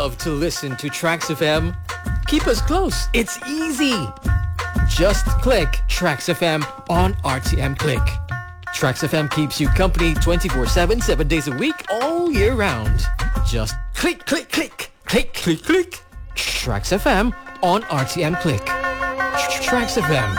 love to listen to Trax FM? Keep us close. It's easy. Just click Trax FM on RTM Click. Trax FM keeps you company 24/7, 7 days a week, all year round. Just click, click, click, click, click, click. Trax FM on RTM Click. Trax FM.